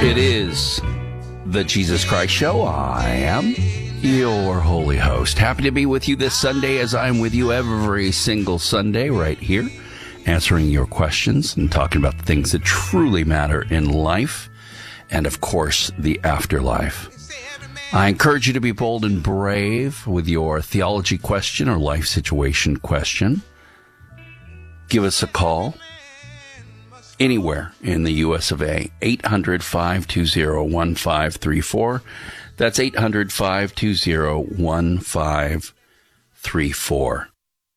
It is the Jesus Christ Show. I am your holy host. Happy to be with you this Sunday, as I'm with you every single Sunday right here, answering your questions and talking about the things that truly matter in life and, of course, the afterlife. I encourage you to be bold and brave with your theology question or life situation question. Give us a call anywhere in the U.S. of A. 800-520-1534. That's 800-520-1534.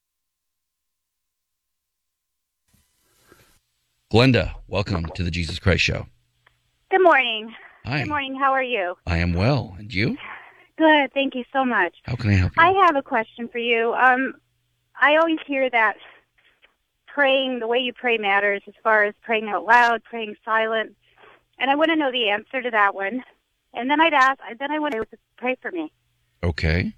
Glenda, welcome to the Jesus Christ Show. Good morning. Hi. Good morning. How are you? I am well. And you? Good. Thank you so much. How can I help you? I have a question for you. I always hear that praying, the way you pray matters as far as praying out loud, praying silent. And I want to know the answer to that one. And then I want to pray for me. Okay.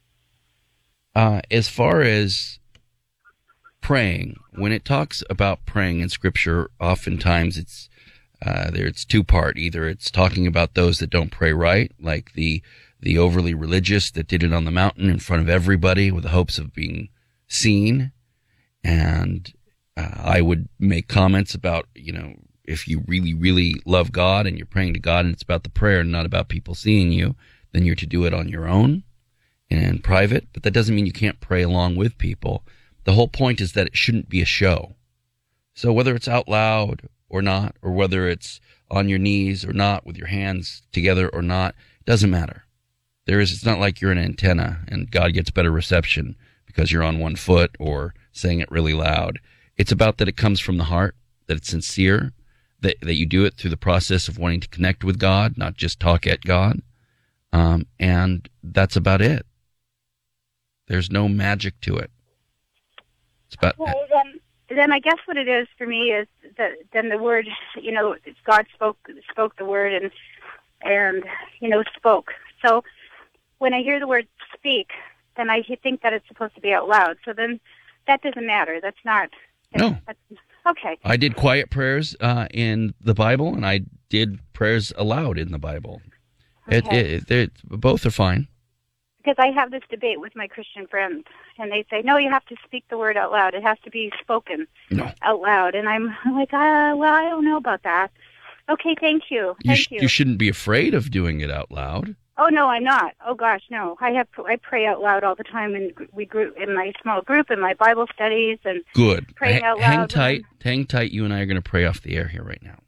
As far as praying, when it talks about praying in Scripture, oftentimes it's two-part. Either it's talking about those that don't pray right, like the overly religious that did it on the mountain in front of everybody with the hopes of being seen. And I would make comments about, if you really, really love God and you're praying to God and it's about the prayer and not about people seeing you, then you're to do it on your own and in private. But that doesn't mean you can't pray along with people. The whole point is that it shouldn't be a show. So whether it's out loud or not, or whether it's on your knees or not, with your hands together or not, it doesn't matter. It's not like you're an antenna and God gets better reception because you're on one foot or saying it really loud. It's about that it comes from the heart, that it's sincere, that you do it through the process of wanting to connect with God, not just talk at God. And that's about it. There's no magic to it. It's about... Well, then I guess what it is for me is that then the word, God spoke the word and spoke. So when I hear the word speak, then I think that it's supposed to be out loud. So then that doesn't matter. That's not... No. Okay. I did quiet prayers in the Bible, and I did prayers aloud in the Bible. Okay. Both are fine. Because I have this debate with my Christian friends, and they say, no, you have to speak the word out loud. It has to be spoken out loud. And I'm like, well, I don't know about that. Okay, thank you. Thank you. You shouldn't be afraid of doing it out loud. Oh, no, I'm not. Oh, gosh, no. I pray out loud all the time, and we group in my small group, in my Bible studies, and good. Praying out loud. Hang tight. You and I are going to pray off the air here right now.